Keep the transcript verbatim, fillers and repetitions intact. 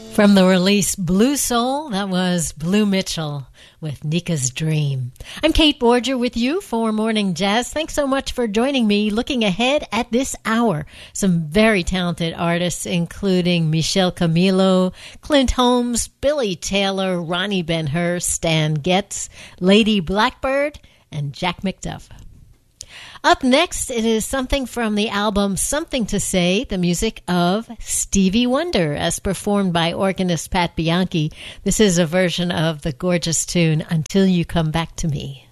From the release Blue Soul, that was Blue Mitchell with Nika's Dream. I'm Kate Borger with you for Morning Jazz. Thanks so much for joining me. Looking ahead at this hour, some very talented artists, including Michelle Camilo, Clint Holmes, Billy Taylor, Ronnie Ben-Hur, Stan Getz, Lady Blackbird, and Jack McDuff. Up next, it is something from the album Something to Say, the music of Stevie Wonder, as performed by organist Pat Bianchi. This is a version of the gorgeous tune Until You Come Back to Me.